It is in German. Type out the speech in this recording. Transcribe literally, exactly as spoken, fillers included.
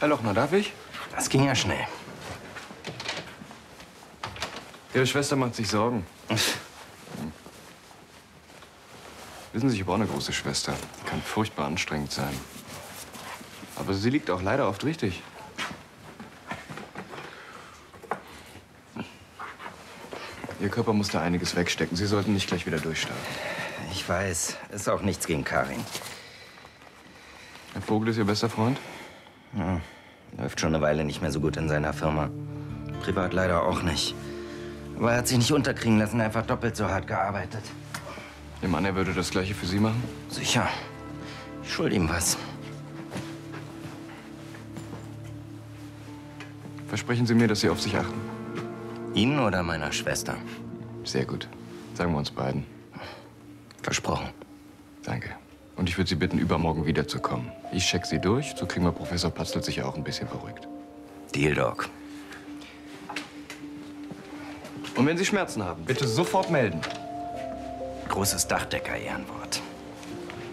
Herr Lochner, darf ich? Das ging ja schnell. Ihre Schwester macht sich Sorgen. Hm. Wissen Sie, ich habe auch eine große Schwester. Kann furchtbar anstrengend sein. Aber sie liegt auch leider oft richtig. Ihr Körper muss da einiges wegstecken. Sie sollten nicht gleich wieder durchstarten. Ich weiß. Ist auch nichts gegen Karin. Herr Vogel ist Ihr bester Freund? Ja, läuft schon eine Weile nicht mehr so gut in seiner Firma. Privat leider auch nicht. Aber er hat sich nicht unterkriegen lassen, einfach doppelt so hart gearbeitet. Ihr Mann, er würde das Gleiche für Sie machen? Sicher. Ich schulde ihm was. Versprechen Sie mir, dass Sie auf sich achten? Ihnen oder meiner Schwester? Sehr gut. Sagen wir uns beiden. Versprochen. Danke. Und ich würde Sie bitten, übermorgen wiederzukommen. Ich check Sie durch, so kriegen wir Professor Patzl sicher auch ein bisschen beruhigt. Deal, Doc. Und wenn Sie Schmerzen haben, bitte sofort melden. Großes Dachdecker-Ehrenwort.